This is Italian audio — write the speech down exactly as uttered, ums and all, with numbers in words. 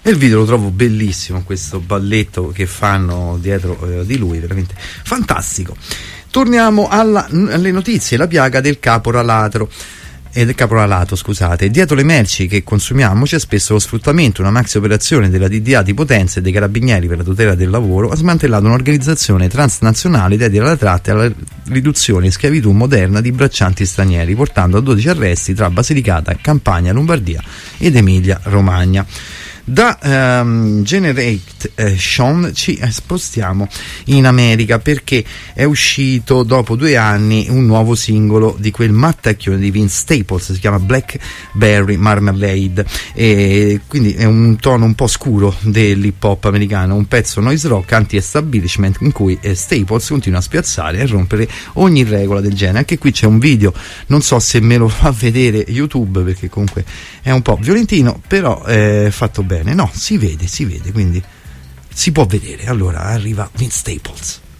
E il video lo trovo bellissimo, questo balletto che fanno dietro eh, di lui, veramente fantastico. Torniamo alla, alle notizie. La piaga del caporalato. E del caporalato, scusate. Dietro le merci che consumiamo c'è spesso lo sfruttamento. Una maxi operazione della D D A di Potenza e dei Carabinieri per la tutela del lavoro ha smantellato un'organizzazione transnazionale dedita alla tratta e alla riduzione in schiavitù moderna di braccianti stranieri, portando a dodici arresti tra Basilicata, Campania, Lombardia ed Emilia Romagna. Da um, Generation ci spostiamo in America, perché è uscito dopo due anni un nuovo singolo di quel mattacchione di Vince Staples, si chiama Blackberry Marmalade, e quindi è un tono un po' scuro dell'hip hop americano, un pezzo noise rock anti-establishment in cui eh, Staples continua a spiazzare e a rompere ogni regola del genere. Anche qui c'è un video, non so se me lo fa vedere YouTube perché comunque è un po' violentino, però è fatto bene. No, si vede, si vede, quindi si può vedere. Allora arriva Vince Staples.